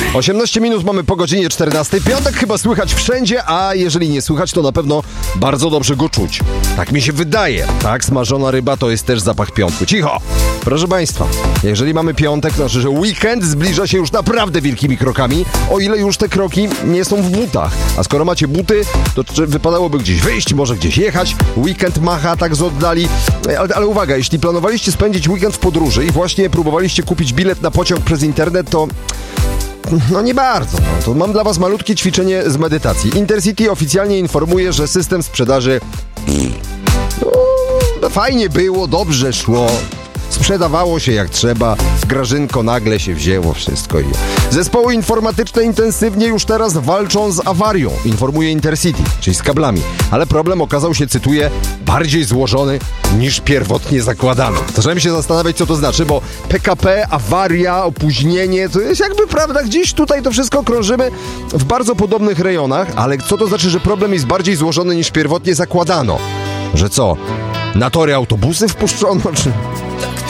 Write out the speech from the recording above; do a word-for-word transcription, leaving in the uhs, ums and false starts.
osiemnaście minut mamy po godzinie czternastej. Piątek chyba słychać wszędzie, a jeżeli nie słychać, to na pewno bardzo dobrze go czuć. Tak mi się wydaje. Tak, smażona ryba to jest też zapach piątku. Cicho! Proszę Państwa, jeżeli mamy piątek, to znaczy, że weekend zbliża się już naprawdę wielkimi krokami, o ile już te kroki nie są w butach. A skoro macie buty, to wypadałoby gdzieś wyjść, może gdzieś jechać. Weekend macha tak z oddali. Ale, ale uwaga, jeśli planowaliście spędzić weekend w podróży i właśnie próbowaliście kupić bilet na pociąg przez internet, to no nie bardzo. No, to mam dla was malutkie ćwiczenie z medytacji. Intercity oficjalnie informuje, że system sprzedaży no, fajnie było, dobrze szło. Sprzedawało się jak trzeba, Grażynko nagle się wzięło wszystko i... Zespoły informatyczne intensywnie już teraz walczą z awarią, informuje Intercity, czyli z kablami. Ale problem okazał się, cytuję, bardziej złożony niż pierwotnie zakładano. Zacząłem się zastanawiać, co to znaczy, bo P K P, awaria, opóźnienie, to jest jakby, prawda, gdzieś tutaj to wszystko krążymy w bardzo podobnych rejonach, ale co to znaczy, że problem jest bardziej złożony niż pierwotnie zakładano? Że co? Na tory autobusy wpuszczono, czy...